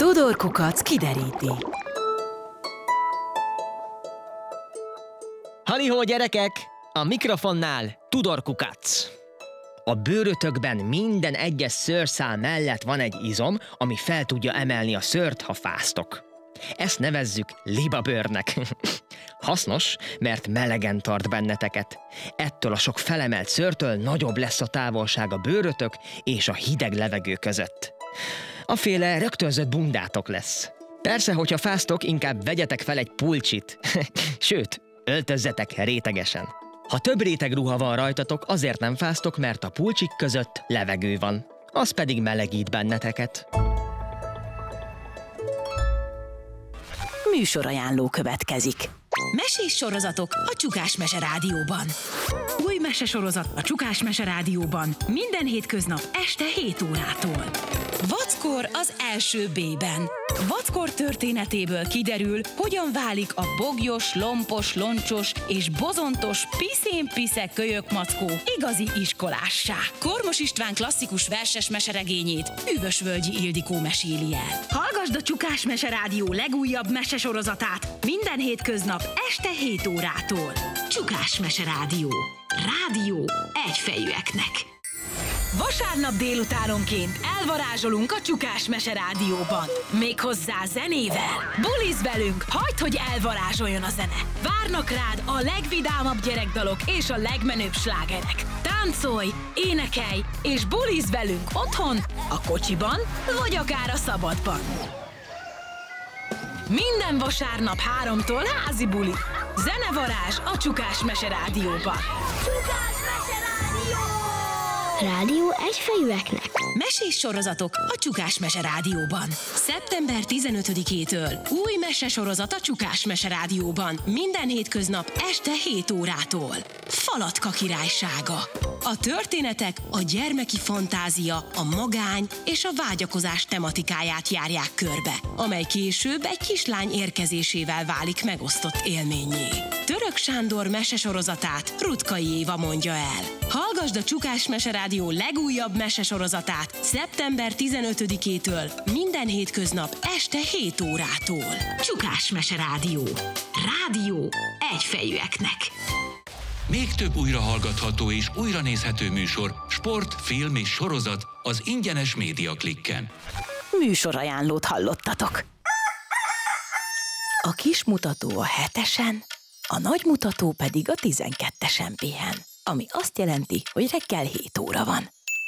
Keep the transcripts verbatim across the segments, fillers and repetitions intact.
Tudor Kukac kideríti. Halihó gyerekek! A mikrofonnál Tudor Kukac. A bőrötökben minden egyes szőrszál mellett van egy izom, ami fel tudja emelni a szőrt, ha fáztok. Ezt nevezzük libabőrnek. Hasznos, mert melegen tart benneteket. Ettől a sok felemelt szőrtől nagyobb lesz a távolság a bőrötök és a hideg levegő között. Aféle rögtönzött bundátok lesz. Persze, hogyha fáztok, inkább vegyetek fel egy pulcsit. Sőt, öltözzetek rétegesen. Ha több réteg ruha van rajtatok, azért nem fáztok, mert a pulcsik között levegő van. Az pedig melegít benneteket. Műsorajánló következik. Mesés sorozatok a Csukás Mese Rádióban. Új mesesorozat a Csukás Mese Rádióban minden hétköznap este hét órától. Vackor az első B-ben. Vackor történetéből kiderül, hogyan válik a bogyos, lompos, loncsos és bozontos piszén-piszek kölyökmackó igazi iskolássá. Kormos István klasszikus verses meseregényét Üvösvölgyi Ildikó meséli el. Hallgasd a Csukás Mese Rádió legújabb mesesorozatát minden hétköznap este hét órától. Csukás Mese Rádió. Rádió egyfejűeknek. Vasárnap délutánonként elvarázsolunk a Csukás Mese Rádióban. Méghozzá zenével. Bulizz velünk, hagyd, hogy elvarázsoljon a zene. Várnak rád a legvidámabb gyerekdalok és a legmenőbb slágerek. Táncolj, énekelj és bulizz velünk otthon, a kocsiban vagy akár a szabadban. Minden vasárnap háromtól házi buli. Zenevarázs a Csukás Mese Rádióban. Csukás Mese Rádió! Rádió egyfejűeknek. Mesés sorozatok a Csukás Mese Rádióban. szeptember tizenötödikétől új mesesorozat a Csukás Mese Rádióban. Minden hétköznap este hét órától. Falatka királysága. A történetek a gyermeki fantázia, a magány és a vágyakozás tematikáját járják körbe, amely később egy kislány érkezésével válik megosztott élménnyé. Török Sándor mesesorozatát Rutkai Éva mondja el. Hallgasd a Csukás Mese Rádió legújabb mesesorozatát szeptember tizenötödikétől minden hétköznap este hét órától. Csukás Mese Rádió. Rádió egyfejűeknek. Még több újrahallgatható és újranézhető műsor, sport, film és sorozat az ingyenes Média Klikken. Műsorajánlót hallottatok. A kis mutató a hetesen, a nagy mutató pedig a tizenkettesen pihen, ami azt jelenti, hogy reggel hét óra van.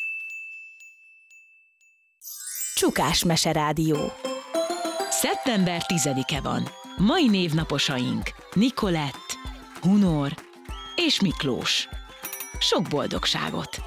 Csukás Mese Rádió. szeptember tizedike van. Mai névnaposaink Nikolett, Hunor és Miklós. Sok boldogságot!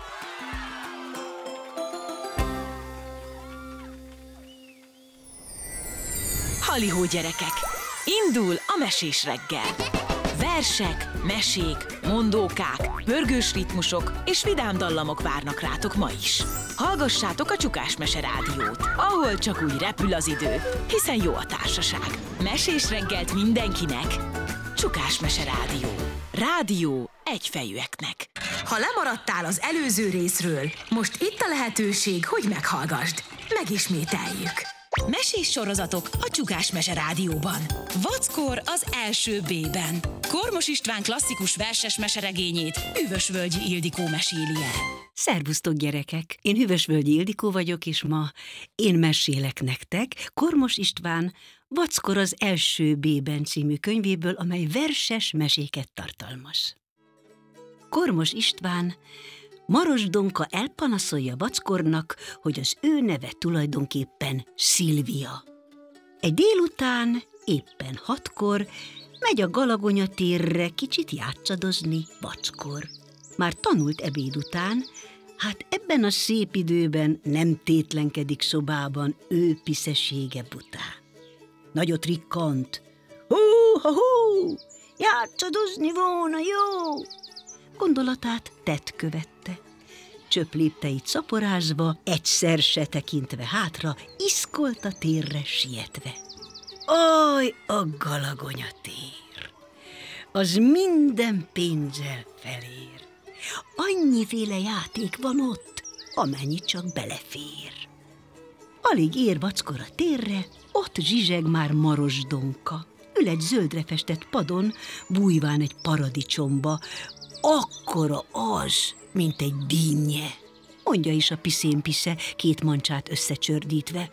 Halihó gyerekek! Indul a mesés reggel! Versek, mesék, mondókák, pörgős ritmusok és vidám dallamok várnak rátok ma is. Hallgassátok a Csukás Mese Rádiót, ahol csak úgy repül az idő, hiszen jó a társaság. Mesés reggelt mindenkinek! Csukás Mese Rádió. Rádió egyfejűeknek. Ha lemaradtál az előző részről, most itt a lehetőség, hogy meghallgasd. Megismételjük. Mesés sorozatok a Csukás Mese Rádióban. Vackor az első B-ben. Kormos István klasszikus verses meseregényét Üvösvölgyi Ildikó meséli el. Szervusztok gyerekek! Én Hüvösvölgyi Ildikó vagyok, és ma én mesélek nektek Kormos István Vackor az első B-ben című könyvéből, amely verses meséket tartalmaz. Kormos István Maros Donka elpanaszolja Vackornak, hogy az ő neve tulajdonképpen Szilvia. Egy délután, éppen hatkor megy a Galagonya térre kicsit játszadozni Vackor. Már tanult ebéd után, hát ebben a szép időben nem tétlenkedik szobában ő piszesége bután. Nagyot rikkant. Hú-ha-hú, játszadozni volna jó! Gondolatát tett követte. Csöpp lépteit szaporázva, egyszer se tekintve hátra, iszkolt a térre sietve. Aj, a Galagonya tér! Az minden pénzzel felér. Annyiféle játék van ott, amennyi csak belefér. Alig ér Vackor a térre, ott zsizseg már Maros Donka. Ül egy zöldre festett padon, bújván egy paradicsomba. Akkora az, mint egy dinnye, mondja is a piszén-pisze, két mancsát összecsördítve.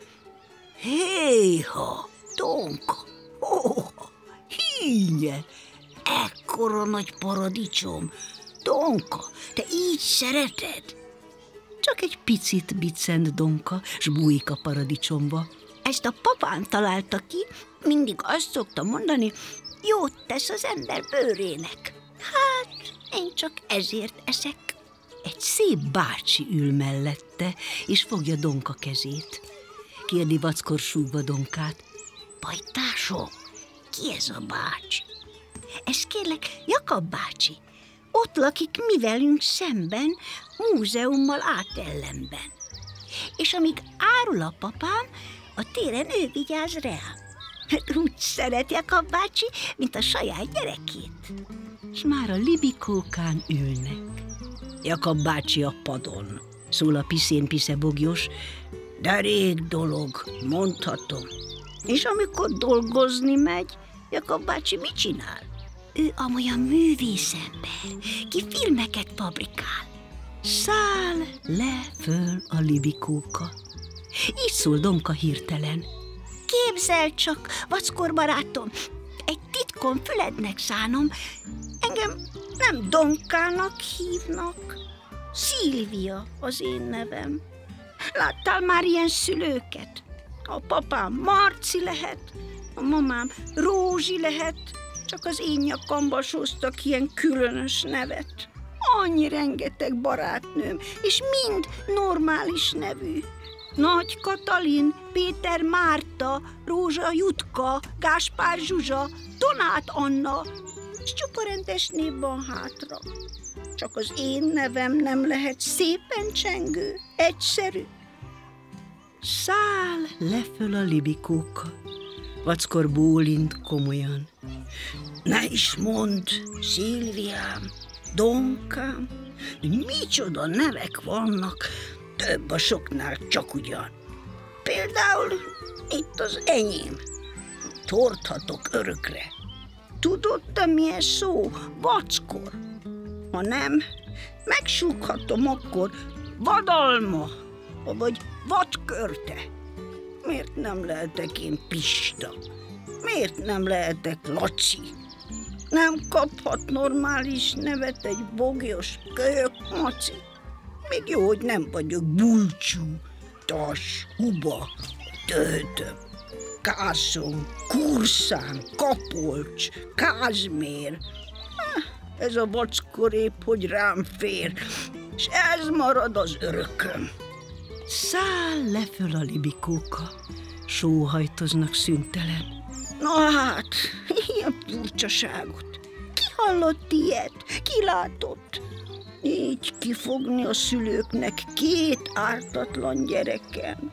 Héha, Donka, oh, hígye, ekkora nagy paradicsom. Donka, te így szereted? Csak egy picit biccent Donka, s bújik a paradicsomba. Ezt a papám találta ki, mindig azt szokta mondani, jót tesz az ember bőrének. Hát, én csak ezért eszek. Egy szép bácsi ül mellette, és fogja Donka kezét. Kérdi Vackor súgva Donkát. Pajtásom, ki ez a bácsi? Ez kérlek Jakab bácsi. Ott lakik mi velünk szemben, múzeummal átellenben. És amíg árul a papám, a téren ő vigyáz rám. Úgy szeret Jakab bácsi, mint a saját gyerekét. És már a libikókán ülnek. Jakab bácsi a padon, szól a piszén-pisze bogyos. De rég dolog, mondhatom. És amikor dolgozni megy, Jakab bácsi mit csinál? Ő amolyan művészember, ki filmeket fabrikál. Száll le föl a libikóka. Így szól Donka hirtelen. Képzeld csak, Vackor barátom, egy titkon fülednek szánom. Engem nem Donkának hívnak. Szilvia az én nevem. Láttál már ilyen szülőket? A papám Marci lehet, a mamám Rózsi lehet, csak az én nyakamba sóztak ilyen különös nevet. Annyi rengeteg barátnőm, és mind normális nevű. Nagy Katalin, Péter Márta, Rózsa Jutka, Gáspár Zsuzsa, Donát Anna, és csupa rendes név van hátra. Csak az én nevem nem lehet szépen csengő, egyszerű. Száll le föl a libikóka. Vackor bólint komolyan. Ne is mondd, Szilviám, Donkám, micsoda nevek vannak, több a soknál csak ugyan. Például itt az enyém. Hordhatok örökre. Tudod te milyen szó? Vackor. Ha nem, megsúghatom akkor vadalma, vagy vadkörte. Miért nem lehetek én Pista? Miért nem lehetek Laci? Nem kaphat normális nevet egy bogyos kölyök maci? Még jó, hogy nem vagyok Bulcsú, Tas, Huba, Töhötöm, Kászom, Kurszán, Kapolcs, Kázmér. Ez a Vackor épp, hogy rám fér, és ez marad az örököm. Száll le föl a libikóka, sóhajtoznak szüntelen. Na hát, ilyen furcsaságot. Ki hallott ilyet? Ki látott? Így kifogni a szülőknek két ártatlan gyereken.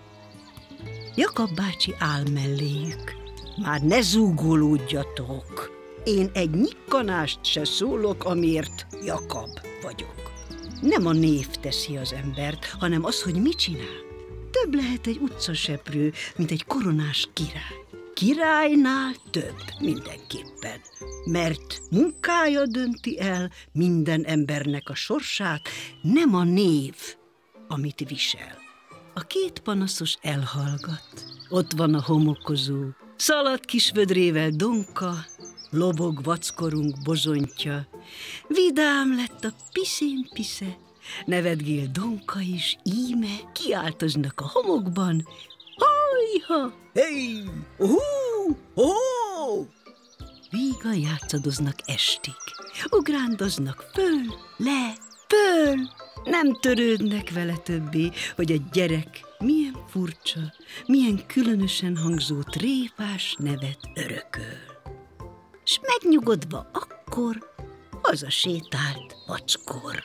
Jakab bácsi áll melléjük. Már ne zúgolódjatok. Én egy nyikkanást se szólok, amiért Jakab vagyok. Nem a név teszi az embert, hanem az, hogy mit csinál. Több lehet egy utcaseprő, mint egy koronás király. Királynál több mindenképpen, mert munkája dönti el minden embernek a sorsát, nem a név, amit visel. A két panaszos elhallgat. Ott van a homokozó, szalad kis vödrével Donka, lobog Vackorunk bozonytja. Vidám lett a piszén-pisze, nevetgél Donka is, íme kiáltoznak a homokban. Hajha! Hey! Ohú! Ohó! Vígan játszadoznak estig. Ugrándoznak föl, le, föl. Nem törődnek vele többé, hogy a gyerek milyen furcsa, milyen különösen hangzó tréfás nevet örököl. S megnyugodva akkor hazasétált Vackor.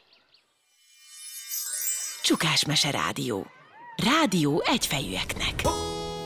Csukás Mese Rádió. Rádió egyfejűeknek.